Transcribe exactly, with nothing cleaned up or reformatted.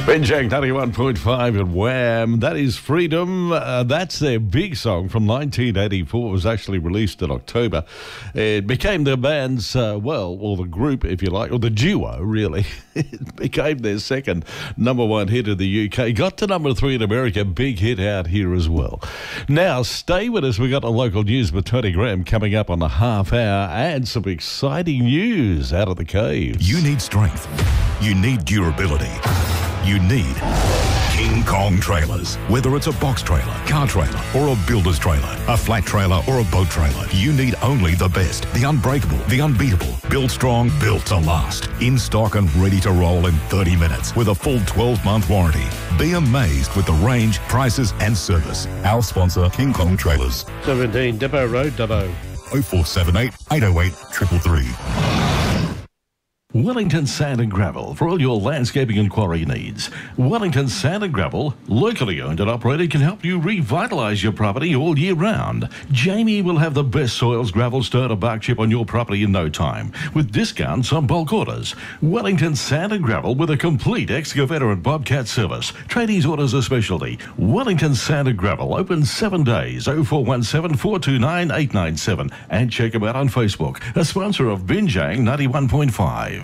Binjang ninety-one point five at Wham. That is Freedom. Uh, that's their big song from nineteen eighty-four. It was actually released in October. It became their band's, uh, well, or the group, if you like, or the duo, really. It became their second number one hit in the U K. Got to number three in America. Big hit out here as well. Now, stay with us. We got the local news with Tony Graham coming up on the half hour and some exciting news out of the caves. You need strength. You need durability. You need King Kong trailers. Whether it's a box trailer, car trailer, or a builder's trailer, a flat trailer, or a boat trailer, you need only the best, the unbreakable, the unbeatable. Built strong, built to last. In stock and ready to roll in thirty minutes with a full twelve month warranty. Be amazed with the range, prices, and service. Our sponsor, King Kong Trailers. seventeen Depot Road, Dubbo. oh four seven eight, eight oh eight, three three three. Wellington Sand and Gravel for all your landscaping and quarry needs. Wellington Sand and Gravel, locally owned and operated, can help you revitalise your property all year round. Jamie will have the best soils, gravel, stone or bark chip on your property in no time, with discounts on bulk orders. Wellington Sand and Gravel with a complete excavator and bobcat service. Tradies orders a specialty. Wellington Sand and Gravel, open seven days, oh four one seven, four two nine, eight nine seven. And check them out on Facebook, a sponsor of Binjang ninety-one point five.